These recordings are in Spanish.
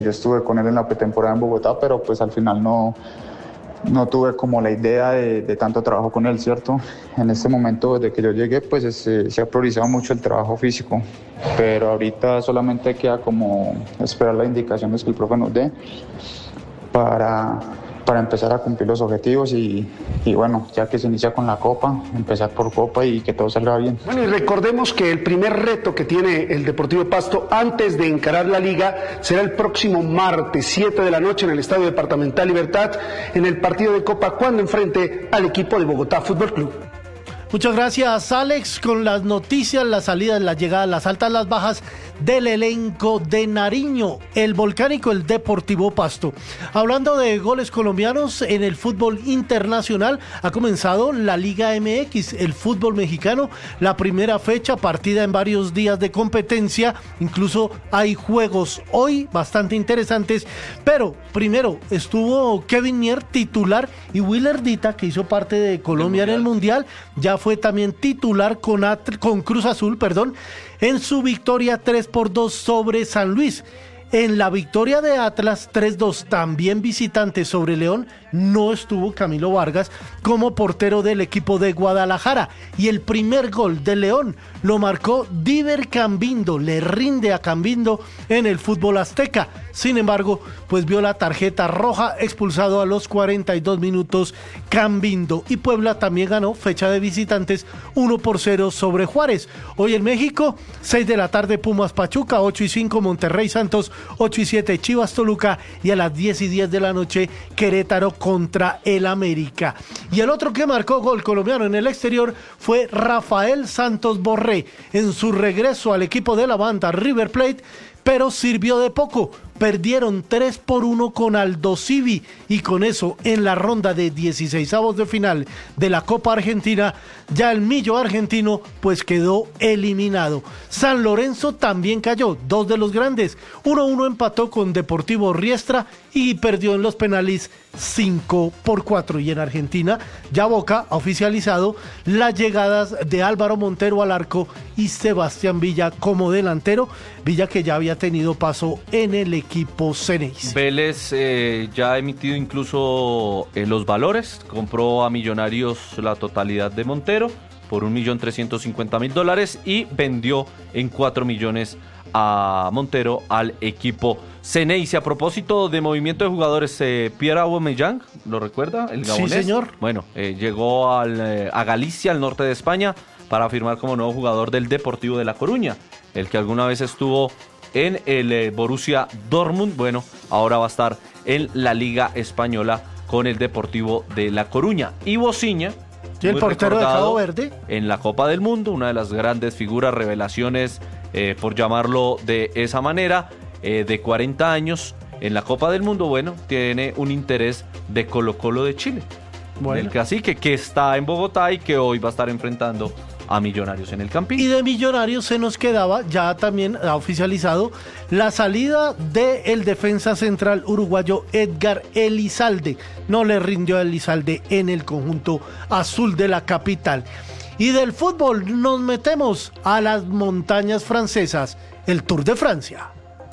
Yo estuve con él en la pretemporada en Bogotá, pero pues al final no tuve la idea de tanto trabajo con él, ¿cierto? En este momento, desde que yo llegué, pues se ha priorizado mucho el trabajo físico, pero ahorita solamente queda esperar las indicaciones que el profe nos dé para empezar a cumplir los objetivos y bueno, ya que se inicia con la Copa, empezar por Copa y que todo salga bien. Bueno, y recordemos que el primer reto que tiene el Deportivo Pasto antes de encarar la Liga será el próximo martes, 7 de la noche en el Estadio Departamental Libertad, en el partido de Copa, cuando enfrente al equipo de Bogotá Fútbol Club. Muchas gracias, Alex, con las noticias, las salidas, las llegadas, las altas, las bajas del elenco de Nariño, el Volcánico, el Deportivo Pasto. Hablando de goles colombianos en el fútbol internacional, ha comenzado la Liga MX, el fútbol mexicano, la primera fecha, partida en varios días de competencia, incluso hay juegos hoy bastante interesantes, pero primero estuvo Kevin Mier titular y Willer Dita, que hizo parte de Colombia en el Mundial, ya fue también titular con Cruz Azul, en su victoria 3-2 sobre San Luis. En la victoria de Atlas 3-2, también visitante sobre León, no estuvo Camilo Vargas como portero del equipo de Guadalajara. Y el primer gol de León lo marcó Diver Cambindo, le rinde a Cambindo en el fútbol azteca. Sin embargo, pues vio la tarjeta roja, expulsado a los 42 minutos Cambindo. Y Puebla también ganó fecha de visitantes 1-0 sobre Juárez. Hoy en México, 6 de la tarde Pumas Pachuca, 8:05 Monterrey Santos, 8:07 Chivas Toluca y a las 10:10 de la noche Querétaro contra el América. Y el otro que marcó gol colombiano en el exterior fue Rafael Santos Borré en su regreso al equipo de la banda River Plate, pero sirvió de poco. Perdieron 3-1 con Aldosivi y con eso en la ronda de 16avos de final de la Copa Argentina, ya el Millo argentino pues quedó eliminado. San Lorenzo también cayó, 2 de los grandes, 1-1 empató con Deportivo Riestra y perdió en los penales 5-4. Y en Argentina ya Boca ha oficializado las llegadas de Álvaro Montero al arco y Sebastián Villa como delantero, Villa que ya había tenido paso en el equipo Ceneice. Vélez ya ha emitido incluso los valores, compró a Millonarios la totalidad de Montero por $1.350.000 y vendió en 4 millones a Montero al equipo Ceneice. A propósito de movimiento de jugadores, Pierre Aubameyang, ¿lo recuerda? El gabonés. Sí, señor. Bueno, llegó a Galicia, al norte de España, para firmar como nuevo jugador del Deportivo de La Coruña, el que alguna vez estuvo en el Borussia Dortmund. Bueno, ahora va a estar en la Liga Española con el Deportivo de La Coruña. Y Bociña, el portero de Cabo Verde, en la Copa del Mundo, una de las grandes figuras, revelaciones, por llamarlo de esa manera, de 40 años en la Copa del Mundo. Bueno, tiene un interés de Colo-Colo de Chile, del cacique, que está en Bogotá y que hoy va a estar enfrentando a Millonarios en el Campín. Y de Millonarios se nos quedaba, ya también ha oficializado la salida del defensa central uruguayo Edgar Elizalde. No le rindió a Elizalde en el conjunto azul de la capital. Y del fútbol nos metemos a las montañas francesas, el Tour de Francia.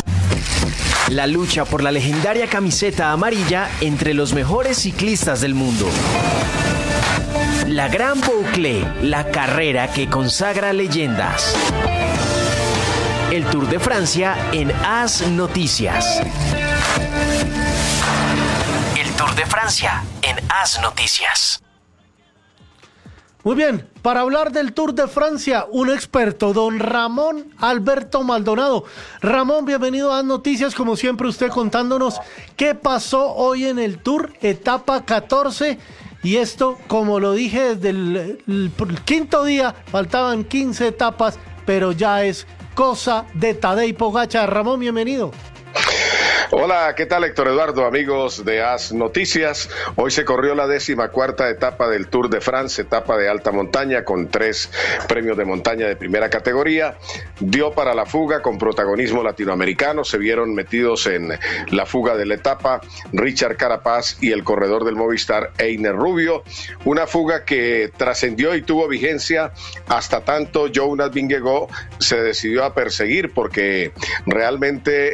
La lucha por la legendaria camiseta amarilla entre los mejores ciclistas del mundo. La Gran Boucle, la carrera que consagra leyendas. El Tour de Francia en AS Noticias. El Tour de Francia en AS Noticias. Muy bien, para hablar del Tour de Francia, un experto, don Ramón Alberto Maldonado. Ramón, bienvenido a AS Noticias, como siempre usted contándonos qué pasó hoy en el Tour, etapa 14. Y esto, como lo dije desde el quinto día, faltaban 15 etapas, pero ya es cosa de Tadej Pogačar. Ramón, bienvenido. Hola, ¿qué tal, Héctor Eduardo? Amigos de AS Noticias. Hoy se corrió la 14ª etapa del Tour de France, etapa de alta montaña con 3 premios de montaña de primera categoría. Dio para la fuga con protagonismo latinoamericano. Se vieron metidos en la fuga de la etapa Richard Carapaz y el corredor del Movistar Einer Rubio. Una fuga que trascendió y tuvo vigencia hasta tanto Jonas Vingegaard se decidió a perseguir, porque realmente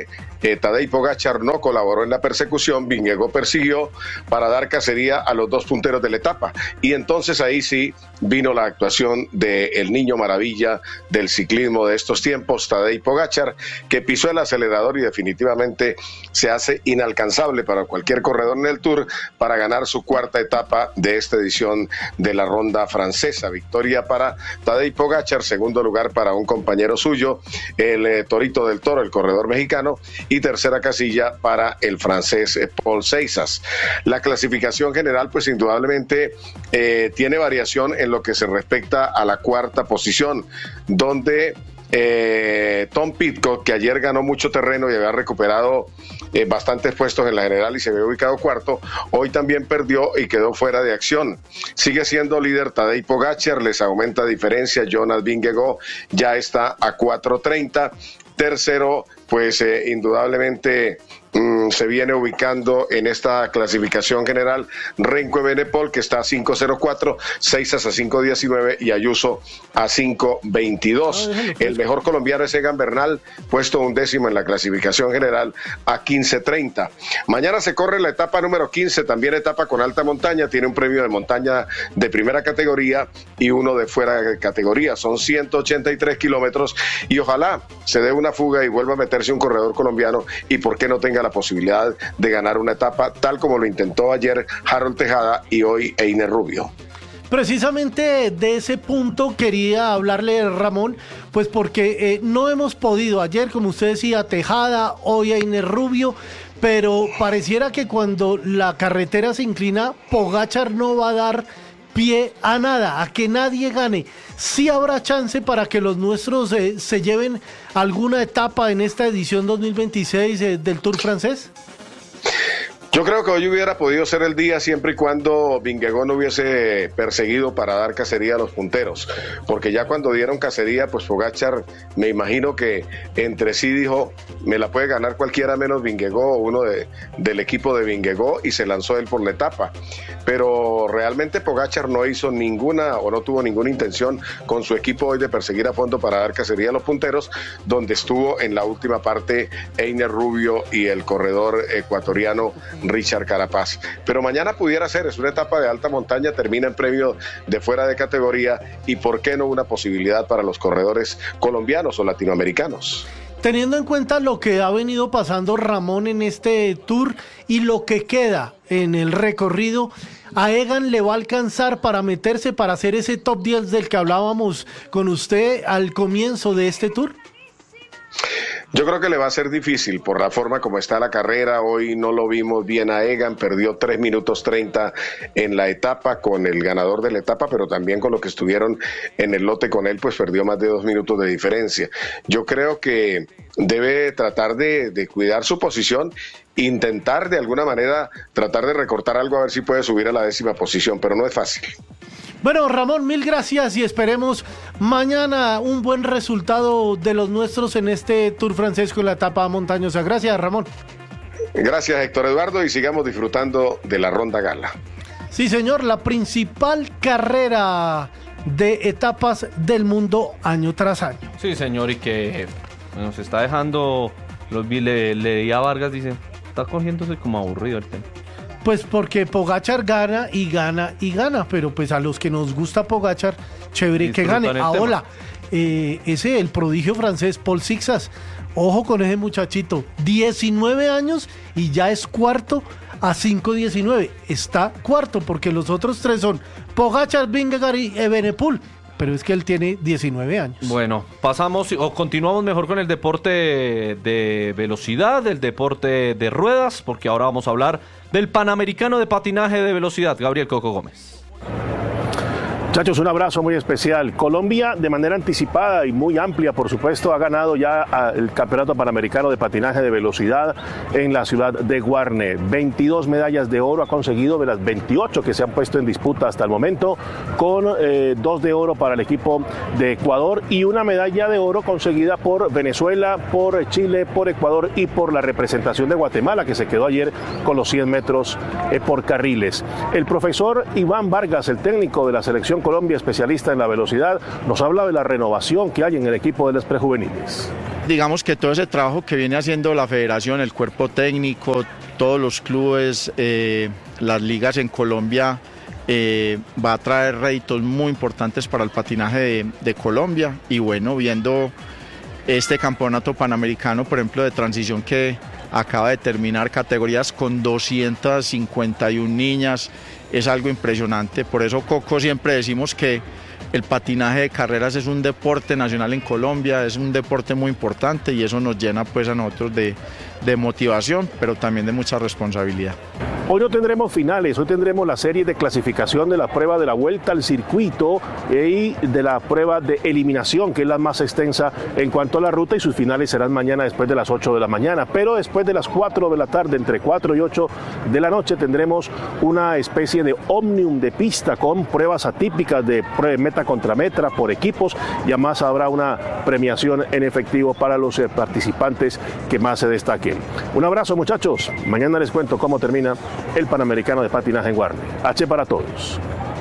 Tadej Pogačar no colaboró en la persecución, Vingegaard persiguió para dar cacería a los dos punteros de la etapa. Y entonces ahí sí vino la actuación del niño maravilla del ciclismo de estos tiempos, Tadej Pogačar, que pisó el acelerador y definitivamente se hace inalcanzable para cualquier corredor en el Tour para ganar su cuarta etapa de esta edición de la ronda francesa. Victoria para Tadej Pogačar, segundo lugar para un compañero suyo, el Torito del Toro, el corredor mexicano, y tercera casilla para el francés Paul Seixas. La clasificación general, pues indudablemente tiene variación en lo que se respecta a la cuarta posición, donde Tom Pidcock, que ayer ganó mucho terreno y había recuperado bastantes puestos en la general y se había ubicado cuarto, hoy también perdió y quedó fuera de acción. Sigue siendo líder Tadej Pogačar, les aumenta diferencia, Jonas Vingegaard ya está a 4:30. Tercero, pues indudablemente se viene ubicando en esta clasificación general Renko Evenepoel, que está a 5:04, Seixas a 5:19 y Ayuso a 5:22. El mejor colombiano es Egan Bernal, puesto 11º en la clasificación general a 15:30. Mañana se corre la etapa número 15, también etapa con alta montaña, tiene un premio de montaña de primera categoría y uno de fuera de categoría, son 183 kilómetros y ojalá se dé una fuga y vuelva a meterse un corredor colombiano y por qué no tenga la posibilidad de ganar una etapa tal como lo intentó ayer Harold Tejada y hoy Einer Rubio. Precisamente de ese punto quería hablarle, Ramón, pues porque no hemos podido, ayer como usted decía, Tejada, hoy Einer Rubio, pero pareciera que cuando la carretera se inclina, Pogačar no va a dar pie a nada, a que nadie gane. ¿Sí habrá chance para que los nuestros se lleven alguna etapa en esta edición 2026 del Tour francés? Yo creo que hoy hubiera podido ser el día siempre y cuando Vingegaard no hubiese perseguido para dar cacería a los punteros, porque ya cuando dieron cacería, pues Pogačar, me imagino que entre sí dijo, me la puede ganar cualquiera menos Vingegaard o uno del equipo de Vingegaard, y se lanzó él por la etapa. Pero realmente Pogačar no hizo ninguna o no tuvo ninguna intención con su equipo hoy de perseguir a fondo para dar cacería a los punteros, donde estuvo en la última parte Einer Rubio y el corredor ecuatoriano Richard Carapaz. Pero mañana pudiera ser, es una etapa de alta montaña, termina en premio de fuera de categoría y por qué no una posibilidad para los corredores colombianos o latinoamericanos. Teniendo en cuenta lo que ha venido pasando Ramón en este Tour y lo que queda en el recorrido, ¿a Egan le va a alcanzar para meterse, para hacer ese top 10 del que hablábamos con usted al comienzo de este Tour? Yo creo que le va a ser difícil por la forma como está la carrera. Hoy no lo vimos bien a Egan, perdió 3 minutos 30 en la etapa con el ganador de la etapa, pero también con lo que estuvieron en el lote con él, pues perdió más de 2 minutos de diferencia. Yo creo que debe tratar de cuidar su posición, intentar de alguna manera tratar de recortar algo a ver si puede subir a la 10ª posición, pero no es fácil. Bueno, Ramón, mil gracias y esperemos mañana un buen resultado de los nuestros en este Tour francés con la etapa montañosa. Gracias, Ramón. Gracias, Héctor Eduardo, y sigamos disfrutando de la Ronda Gala. Sí, señor, la principal carrera de etapas del mundo año tras año. Sí, señor, y que nos está dejando, leía Vargas, dice, está cogiéndose como aburrido el tema. Pues porque Pogačar gana y gana y gana, pero pues a los que nos gusta Pogačar, chévere que gane. Ahora, el prodigio francés Paul Seixas, ojo con ese muchachito, 19 años y ya es cuarto a 5:19. Está cuarto porque los otros tres son Pogačar, Vingegaard y Evenepoel. Pero es que él tiene 19 años. Bueno, pasamos o continuamos mejor con el deporte de velocidad, el deporte de ruedas, porque ahora vamos a hablar del Panamericano de Patinaje de Velocidad. Gabriel Coco Gómez. Muchachos, un abrazo muy especial. Colombia, de manera anticipada y muy amplia, por supuesto, ha ganado ya el Campeonato Panamericano de Patinaje de Velocidad en la ciudad de Guarne. 22 medallas de oro ha conseguido de las 28 que se han puesto en disputa hasta el momento, con 2 de oro para el equipo de Ecuador y una medalla de oro conseguida por Venezuela, por Chile, por Ecuador y por la representación de Guatemala, que se quedó ayer con los 100 metros por carriles. El profesor Iván Vargas, el técnico de la selección Colombia, especialista en la velocidad, nos habla de la renovación que hay en el equipo de los prejuveniles. digamos que todo ese trabajo que viene haciendo la federación, el cuerpo técnico, todos los clubes, las ligas en Colombia, va a traer réditos muy importantes para el patinaje de Colombia. Y bueno, viendo este campeonato panamericano, por ejemplo, de transición que acaba de terminar, categorías con 251 niñas, es algo impresionante. Por eso, Coco, siempre decimos que el patinaje de carreras es un deporte nacional en Colombia, es un deporte muy importante y eso nos llena pues a nosotros de motivación, pero también de mucha responsabilidad. Hoy no tendremos finales, hoy tendremos la serie de clasificación de la prueba de la vuelta al circuito y de la prueba de eliminación, que es la más extensa en cuanto a la ruta, y sus finales serán mañana después de las 8 de la mañana, pero después de las 4 de la tarde, entre 4 y 8 de la noche, tendremos una especie de ómnium de pista con pruebas atípicas de meta contra meta por equipos, y además habrá una premiación en efectivo para los participantes que más se destaquen. Un abrazo, muchachos, mañana les cuento cómo termina el Panamericano de Patinaje en Guarne. H para todos.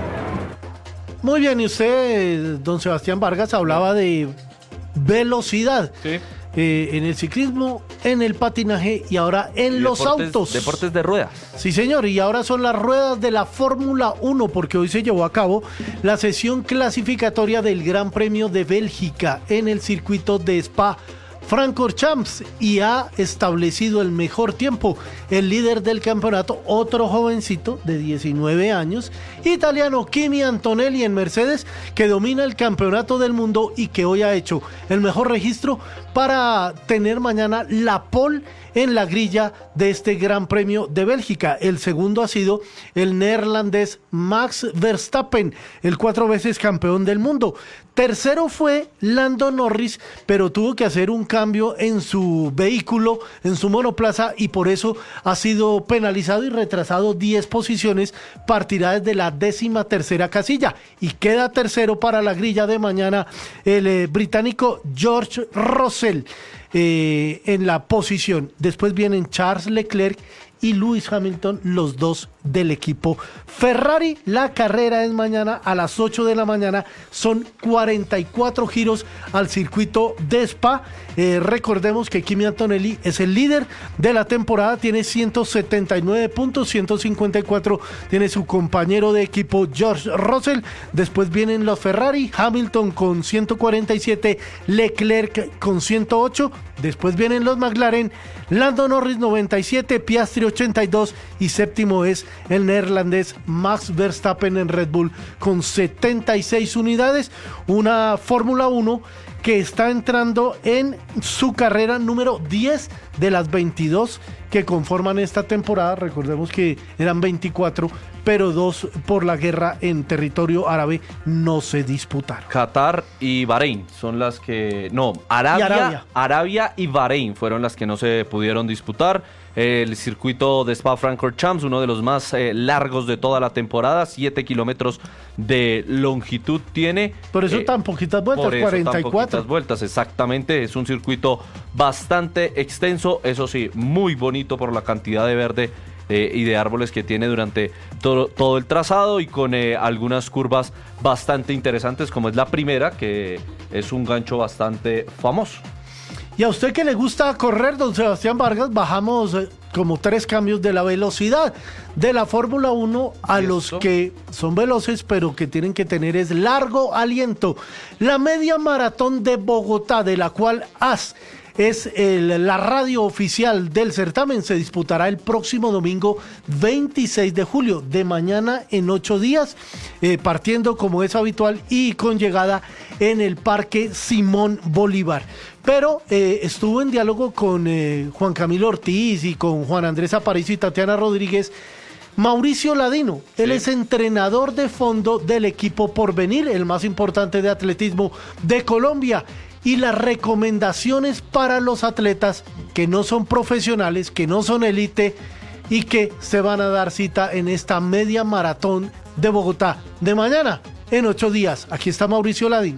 Muy bien, y usted, don Sebastián Vargas, hablaba de velocidad. Sí. En el ciclismo, en el patinaje y ahora en los autos. Deportes de ruedas. Sí, señor, y ahora son las ruedas de la Fórmula 1, porque hoy se llevó a cabo la sesión clasificatoria del Gran Premio de Bélgica en el circuito de Spa-Francorchamps, y ha establecido el mejor tiempo el líder del campeonato, otro jovencito de 19 años, italiano, Kimi Antonelli en Mercedes, que domina el campeonato del mundo y que hoy ha hecho el mejor registro para tener mañana la pole en la grilla de este Gran Premio de Bélgica. El segundo ha sido el neerlandés Max Verstappen, el 4 veces campeón del mundo. Tercero fue Lando Norris, pero tuvo que hacer un cambio en su vehículo, en su monoplaza, y por eso ha sido penalizado y retrasado 10 posiciones, partirá desde la 13ª casilla, y queda tercero para la grilla de mañana el británico George Russell en la posición. Después vienen Charles Leclerc y Lewis Hamilton, los dos del equipo Ferrari. La carrera es mañana a las 8 de la mañana, son 44 giros al circuito de Spa. Recordemos que Kimi Antonelli es el líder de la temporada, tiene 179 puntos, 154 tiene su compañero de equipo George Russell. Después vienen los Ferrari, Hamilton con 147, Leclerc con 108, después vienen los McLaren, Lando Norris 97, Piastri 82 y séptimo es el neerlandés Max Verstappen en Red Bull con 76 unidades. Una Fórmula 1 que está entrando en su carrera número 10 de las 22 que conforman esta temporada. Recordemos que eran 24, pero 2 por la guerra en territorio árabe no se disputaron. Qatar y Bahrein son las que... No, Arabia y Bahrein fueron las que no se pudieron disputar. El circuito de Spa-Francorchamps, uno de los más largos de toda la temporada, 7 kilómetros de longitud tiene. Por eso tan poquitas vueltas, por eso 44. Tan poquitas vueltas, exactamente. Es un circuito bastante extenso, eso sí, muy bonito por la cantidad de verde y de árboles que tiene durante todo el trazado, y con algunas curvas bastante interesantes, como es la primera, que es un gancho bastante famoso. Y a usted que le gusta correr, don Sebastián Vargas, bajamos como 3 cambios de la velocidad de la Fórmula 1 a los que son veloces, pero que tienen que tener es largo aliento. La media maratón de Bogotá, de la cual es la radio oficial del certamen, se disputará el próximo domingo 26 de julio, de mañana en 8 días, partiendo como es habitual y con llegada en el Parque Simón Bolívar. Pero estuvo en diálogo con Juan Camilo Ortiz y con Juan Andrés Aparicio y Tatiana Rodríguez Mauricio Ladino. Él es entrenador de fondo del equipo Porvenir, el más importante de atletismo de Colombia, y las recomendaciones para los atletas que no son profesionales, que no son élite y que se van a dar cita en esta media maratón de Bogotá de mañana en 8 días. Aquí está Mauricio Ladino.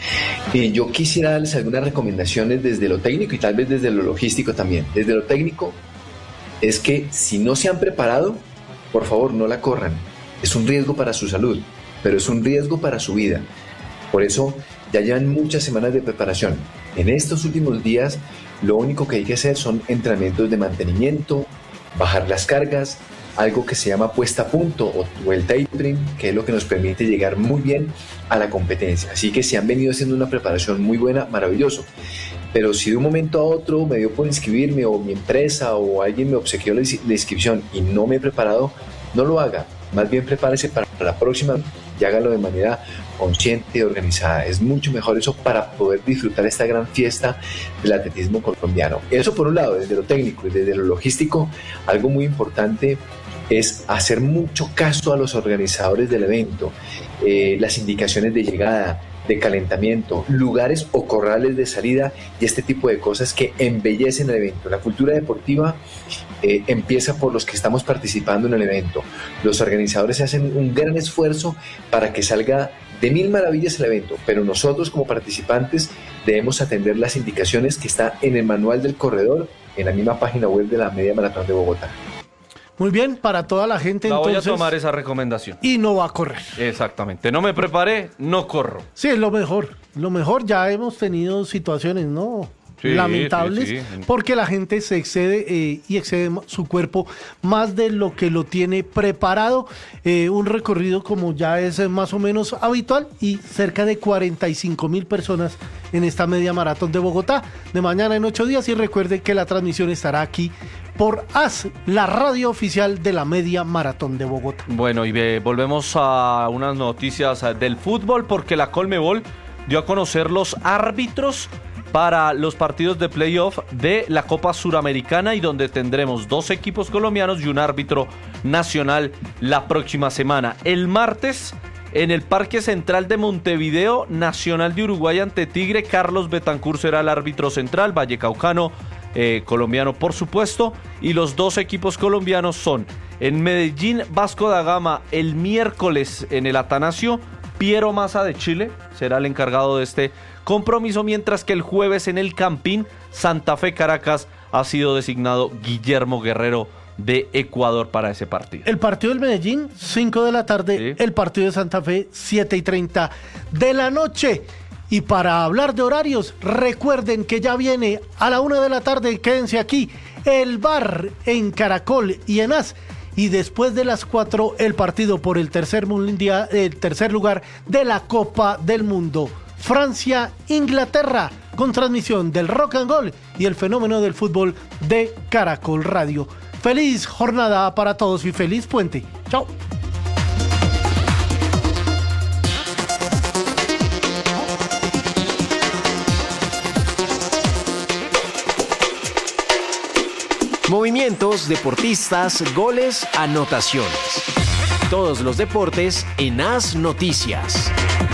Yo quisiera darles algunas recomendaciones desde lo técnico y tal vez desde lo logístico también. Desde lo técnico es que si no se han preparado, por favor no la corran. Es un riesgo para su salud, pero es un riesgo para su vida. Por eso ya llevan muchas semanas de preparación. En estos últimos días, lo único que hay que hacer son entrenamientos de mantenimiento, bajar las cargas, algo que se llama puesta a punto o el tapering, que es lo que nos permite llegar muy bien a la competencia. Así que si han venido haciendo una preparación muy buena, maravilloso. Pero si de un momento a otro me dio por inscribirme, o mi empresa o alguien me obsequió la inscripción y no me he preparado, no lo haga. Más bien prepárese para la próxima y hágalo de manera consciente y organizada. Es mucho mejor eso para poder disfrutar esta gran fiesta del atletismo colombiano. Eso por un lado, desde lo técnico, y desde lo logístico, algo muy importante es hacer mucho caso a los organizadores del evento, las indicaciones de llegada, de calentamiento, lugares o corrales de salida y este tipo de cosas que embellecen el evento. La cultura deportiva empieza por los que estamos participando en el evento. Los organizadores hacen un gran esfuerzo para que salga de mil maravillas el evento, pero nosotros como participantes debemos atender las indicaciones que está en el manual del corredor, en la misma página web de la Media Maratón de Bogotá. Muy bien, para toda la gente entonces... Voy a tomar esa recomendación. Y no va a correr. Exactamente, no me preparé, no corro. Sí, es lo mejor. Lo mejor, ya hemos tenido situaciones, ¿no? Sí, lamentables, sí. Porque la gente se excede y excede su cuerpo más de lo que lo tiene preparado. Un recorrido como ya es más o menos habitual y cerca de 45,000 personas en esta media maratón de Bogotá de mañana en 8 días. Y recuerde que la transmisión estará aquí por AS, la radio oficial de la media maratón de Bogotá. Bueno, y volvemos a unas noticias del fútbol, porque la Conmebol dio a conocer los árbitros para los partidos de playoff de la Copa Suramericana, y donde tendremos 2 equipos colombianos y un árbitro nacional la próxima semana. El martes, en el Parque Central de Montevideo, Nacional de Uruguay ante Tigre. Carlos Betancur será el árbitro central, vallecaucano, colombiano por supuesto, y los 2 equipos colombianos son en Medellín, Vasco da Gama el miércoles en el Atanasio. Piero Massa de Chile será el encargado de este compromiso, mientras que el jueves en el Campín, Santa Fe Caracas, ha sido designado Guillermo Guerrero de Ecuador para ese partido. El partido del Medellín, 5 de la tarde, sí. El partido de Santa Fe, 7:30 de la noche. Y para hablar de horarios, recuerden que ya viene a la 1 de la tarde, quédense aquí, el bar en Caracol y en AS. Y después de las 4, el partido por el tercer lugar de la Copa del Mundo. Francia-Inglaterra, con transmisión del Rock and Roll y el fenómeno del fútbol de Caracol Radio. Feliz jornada para todos y feliz puente. Chao. Movimientos, deportistas, goles, anotaciones. Todos los deportes en AS Noticias.